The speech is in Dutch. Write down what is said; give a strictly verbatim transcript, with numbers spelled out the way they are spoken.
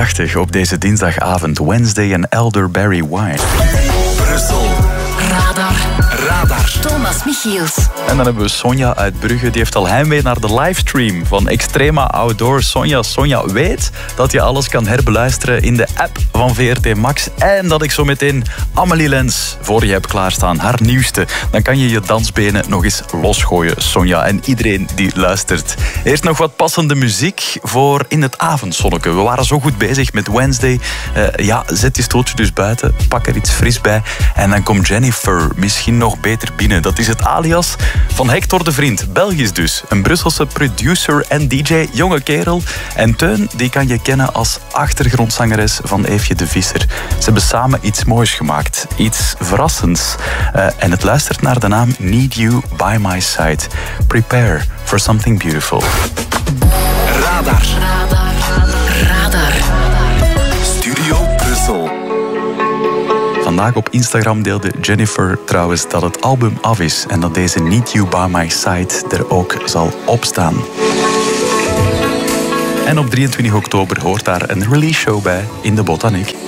Prachtig op deze dinsdagavond. Wednesday en Elderberry Wine. Brussel. Radar. Radar. Thomas Michiels. En dan hebben we Sonja uit Brugge. Die heeft al heimwee naar de livestream van Extrema Outdoor. Sonja, Sonja weet dat je alles kan herbeluisteren in de app van V R T Max. En dat ik zo meteen Amelie Lens voor je heb klaarstaan. Haar nieuwste. Dan kan je je dansbenen nog eens losgooien, Sonja. En iedereen die luistert. Eerst nog wat passende muziek voor in het avondzonneke. We waren zo goed bezig met Wednesday. Uh, ja, zet je stoeltje dus buiten. Pak er iets fris bij. En dan komt Jennifer misschien nog beter binnen. Dat is het alias van Hector de Vriend. Belgisch dus. Een Brusselse producer en D J. Jonge kerel. En Teun, die kan je kennen als achtergrondzangeres van Eefje de Visser. Ze hebben samen iets moois gemaakt. Iets verrassends. Uh, en het luistert naar de naam Need You By My Side. Prepare for something beautiful. Radar. Radar. Radar. Studio Brussel. Vandaag op Instagram deelde Jennifer trouwens dat het album af is en dat deze Need You By My Side er ook zal opstaan. En op drieëntwintig oktober hoort daar een release show bij in de Botaniek.